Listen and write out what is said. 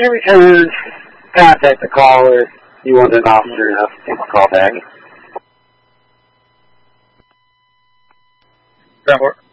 In return, contact the caller. You want an officer enough to take a call back.